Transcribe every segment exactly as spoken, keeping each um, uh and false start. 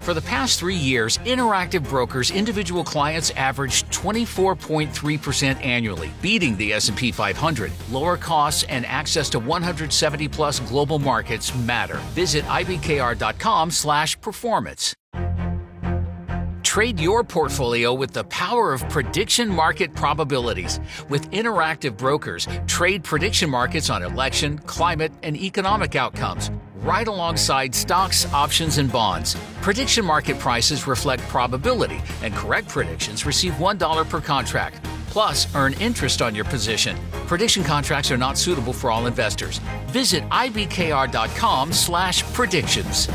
For the past three years, Interactive Brokers individual clients averaged twenty-four point three percent annually, beating the S and P five hundred. Lower costs and access to one hundred seventy plus global markets matter. Visit I B K R dot com slash performance. Trade your portfolio with the power of prediction market probabilities. With Interactive Brokers, trade prediction markets on election, climate, and economic outcomes, right alongside stocks, options, and bonds. Prediction market prices reflect probability, and correct predictions receive one dollar per contract. Plus, earn interest on your position. Prediction contracts are not suitable for all investors. Visit I B K R dot com slash predictions.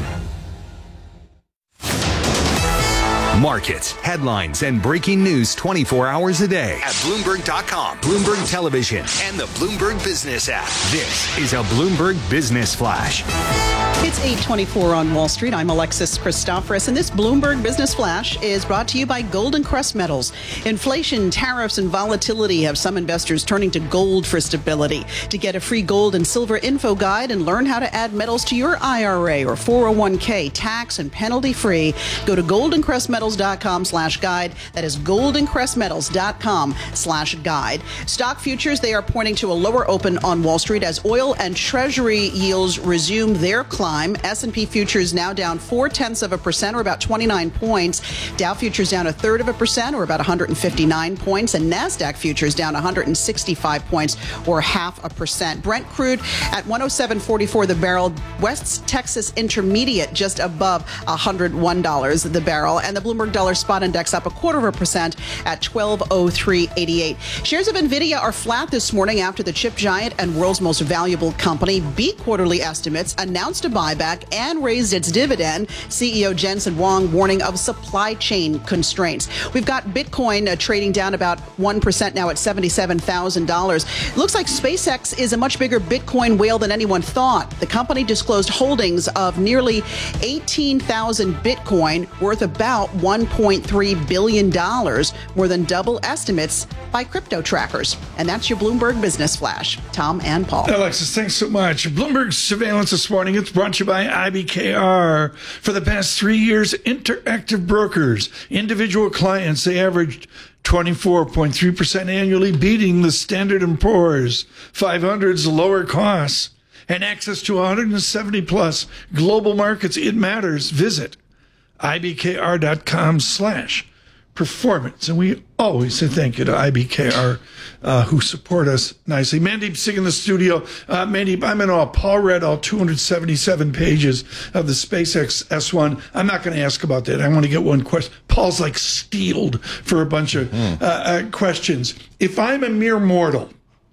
Markets, headlines, and breaking news twenty-four hours a day at Bloomberg dot com, Bloomberg Television, and the Bloomberg Business app. This is a Bloomberg Business Flash. It's eight twenty-four on Wall Street. I'm Alexis Christoforous, and this Bloomberg Business Flash is brought to you by Golden Crest Metals. Inflation, tariffs, and volatility have some investors turning to gold for stability. To get a free gold and silver info guide and learn how to add metals to your I R A or four oh one k tax and penalty free, go to golden crest metals dot com slash guide. That is golden crest metals dot com slash guide. Stock futures, they are pointing to a lower open on Wall Street as oil and treasury yields resume their climb. S and P futures now down four tenths of a percent, or about twenty-nine points. Dow futures down a third of a percent, or about one hundred fifty-nine points. And NASDAQ futures down one hundred sixty-five points, or half a percent. Brent crude at one oh seven forty-four the barrel. West Texas Intermediate just above one hundred one dollars the barrel. And the Bloomberg Dollar Spot Index up a quarter of a percent at twelve oh three eighty-eight. Shares of NVIDIA are flat this morning after the chip giant and world's most valuable company beat quarterly estimates, announced a buyback, and raised its dividend. C E O Jensen Huang warning of supply chain constraints. We've got Bitcoin uh, trading down about one percent now at seventy-seven thousand dollars. Looks like SpaceX is a much bigger Bitcoin whale than anyone thought. The company disclosed holdings of nearly eighteen thousand Bitcoin worth about one point three billion dollars, more than double estimates by crypto trackers. And that's your Bloomberg Business Flash. Tom and Paul. Alexis, thanks so much. Bloomberg Surveillance this morning. It's brought to you by I B K R. For the past three years, Interactive Brokers, individual clients, they averaged twenty-four point three percent annually, beating the Standard and Poor's five hundred's lower costs and access to one hundred seventy plus global markets. It matters. Visit I B K R dot com slash performance. And we always say thank you to I B K R, uh, who support us nicely. Mandeep Singh in the studio. Uh, Mandeep, I'm in awe. Paul read all two hundred seventy-seven pages of the SpaceX S one. I'm not going to ask about that. I want to get one question. Paul's like steeled for a bunch of uh, uh, questions. If I'm a mere mortal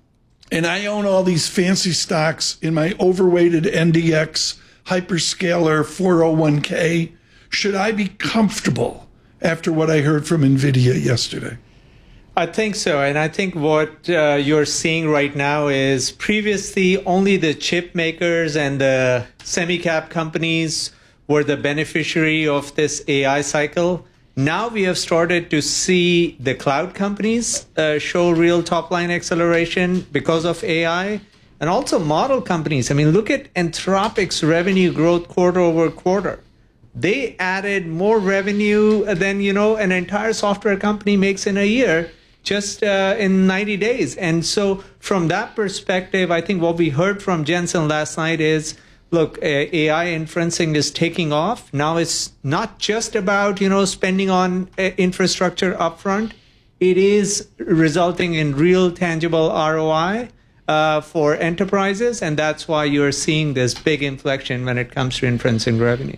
and I own all these fancy stocks in my overweighted N D X hyperscaler four oh one k, should I be comfortable after what I heard from NVIDIA yesterday? I think so. And I think what uh, you're seeing right now is previously only the chip makers and the semi-cap companies were the beneficiary of this A I cycle. Now we have started to see the cloud companies uh, show real top-line acceleration because of A I, and also model companies. I mean, look at Anthropic's revenue growth quarter over quarter. They added more revenue than, you know, an entire software company makes in a year, just uh, in ninety days. And so from that perspective, I think what we heard from Jensen last night is, look, A I inferencing is taking off. Now it's not just about, you know, spending on infrastructure upfront. It is resulting in real tangible R O I uh, for enterprises. And that's why you're seeing this big inflection when it comes to inferencing revenue.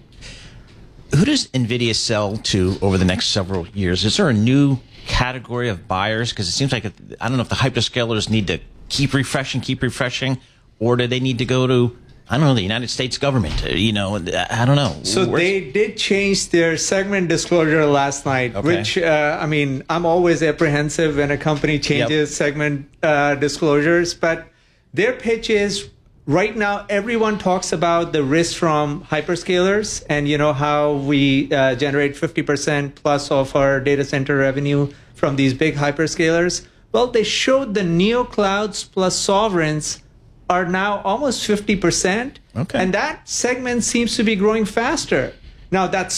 Who does NVIDIA sell to over the next several years? Is there a new category of buyers? Because it seems like, I don't know if the hyperscalers need to keep refreshing, keep refreshing, or do they need to go to, I don't know, the United States government? You know, I don't know. So Where's... they did change their segment disclosure last night, okay. which, uh, I mean, I'm always apprehensive when a company changes yep. segment uh, disclosures, but their pitch is, right now, everyone talks about the risk from hyperscalers and, you know, how we uh, generate fifty percent plus of our data center revenue from these big hyperscalers. Well, they showed the neoclouds plus sovereigns are now almost fifty percent. Okay. And that segment seems to be growing faster. Now, that's